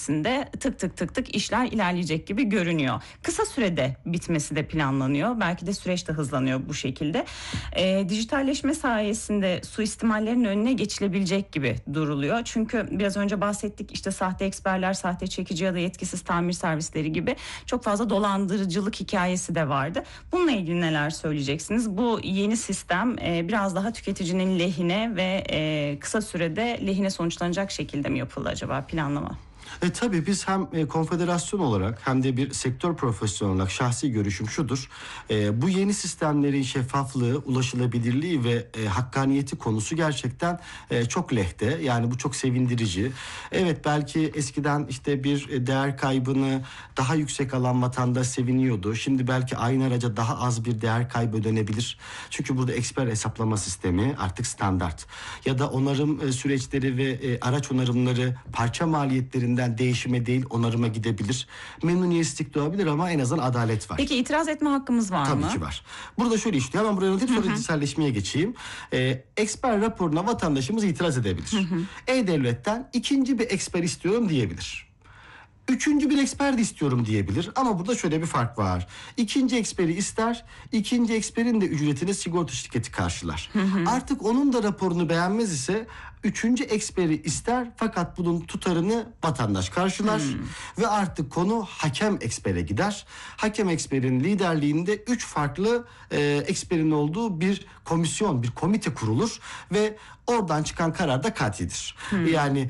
içerisinde tık tık tık tık işler ilerleyecek gibi görünüyor. Kısa sürede bitmesi de planlanıyor. Belki de süreç de hızlanıyor bu şekilde. Dijitalleşme sayesinde suistimallerin önüne geçilebilecek gibi duruluyor. Çünkü biraz önce bahsettik, işte sahte eksperler, sahte çekici ya da yetkisiz tamir servisleri gibi çok fazla dolandırıcılık hikayesi de vardı. Bununla ilgili neler söyleyeceksiniz? Bu yeni sistem biraz daha tüketicinin lehine ve kısa sürede lehine sonuçlanacak şekilde mi yapıldı acaba planlama? Tabii biz hem konfederasyon olarak hem de bir sektör profesyonel olarak şahsi görüşüm şudur. Bu yeni sistemlerin şeffaflığı, ulaşılabilirliği ve hakkaniyeti konusu gerçekten çok lehte. Yani bu çok sevindirici. Evet, belki eskiden işte bir değer kaybını daha yüksek alan vatandaş seviniyordu. Şimdi belki aynı araca daha az bir değer kaybı ödenebilir. Çünkü burada eksper hesaplama sistemi artık standart. Ya da onarım süreçleri ve araç onarımları parça maliyetlerinden değişime değil onarıma gidebilir. Memnuniyetsizlik doğabilir ama en azından adalet var. Peki itiraz etme hakkımız var mı? Tabii ki var. Burada şöyle işliyor. Hemen buraya anlatayım, sonra dijitalleşmeye geçeyim. Eksper raporuna vatandaşımız itiraz edebilir. E-Devlet'ten ikinci bir eksper istiyorum diyebilir. Üçüncü bir eksper de istiyorum diyebilir. Ama burada şöyle bir fark var. İkinci eksperi ister, ikinci eksperin de ücretini sigorta şirketi karşılar. Artık onun da raporunu beğenmez ise üçüncü eksperi ister, fakat bunun tutarını vatandaş karşılar. Ve artık konu hakem ekspere gider. Hakem eksperin liderliğinde 3 farklı eksperin olduğu bir komisyon, bir komite kurulur ve oradan çıkan karar da katidir. Yani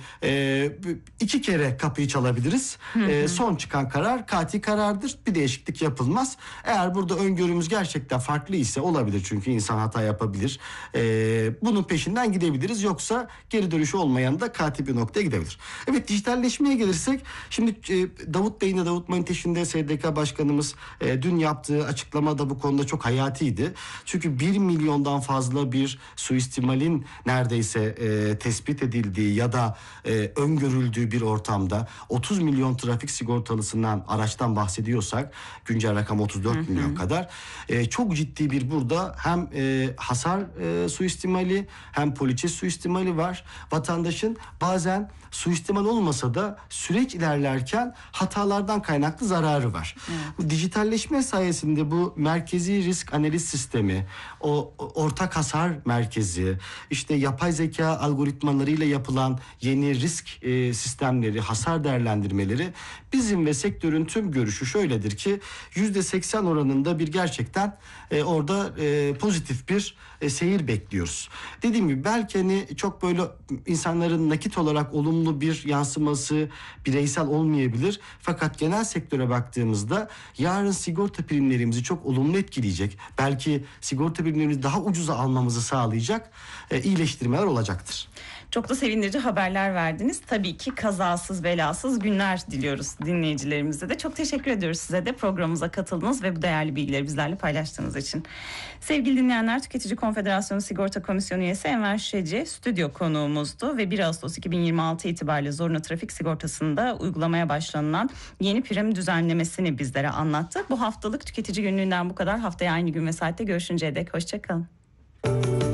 2 kere kapıyı çalabiliriz. Son çıkan karar kati karardır. Bir değişiklik yapılmaz. Eğer burada öngörümüz gerçekten farklı ise, olabilir çünkü insan hata yapabilir. Bunun peşinden gidebiliriz. Yoksa geri dönüşü olmayan da kati bir noktaya gidebilir. Evet, dijitalleşmeye gelirsek, şimdi Davut Bey'in de, Davut Maniteş'in de SDK Başkanımız dün yaptığı açıklama da bu konuda çok hayatiydi. Çünkü 1 milyondan fazla bir suistimalin neredeyse tespit edildiği ya da öngörüldüğü bir ortamda 30 milyon trafik sigortalısından, araçtan bahsediyorsak, güncel rakam 34 milyon kadar, çok ciddi bir burada hem hasar suistimali hem poliçe suistimali var. Vatandaşın bazen suistimal olmasa da süreç ilerlerken hatalardan kaynaklı zararı var. Bu dijitalleşme sayesinde bu merkezi risk analiz sistemi, o ortak hasar merkezi, işte yapay zeka algoritmalarıyla yapılan yeni risk sistemleri, hasar değerlendirmeleri, bizim ve sektörün tüm görüşü şöyledir ki %80 oranında bir gerçekten orada pozitif bir seyir bekliyoruz. Dediğim gibi belki hani çok böyle insanların nakit olarak olumlu bir yansıması bireysel olmayabilir. Fakat genel sektöre baktığımızda yarın sigorta primlerimizi çok olumlu etkileyecek. Belki sigorta primlerimizi daha ucuza almamızı sağlayacak iyileştirmeler olacaktır. Çok da sevindirici haberler verdiniz. Tabii ki kazasız belasız günler diliyoruz dinleyicilerimize de. Çok teşekkür ediyoruz size de programımıza katıldığınız ve bu değerli bilgileri bizlerle paylaştığınız için. Sevgili dinleyenler, Tüketici Konfederasyonu Sigorta Komisyonu üyesi Enver Şişeci stüdyo konuğumuzdu ve 1 Ağustos 2026 itibariyle zorunlu trafik sigortasında uygulamaya başlanılan yeni prim düzenlemesini bizlere anlattı. Bu haftalık Tüketici Günlüğü'nden bu kadar. Haftaya aynı gün ve saatte görüşünceye dek hoşça kalın.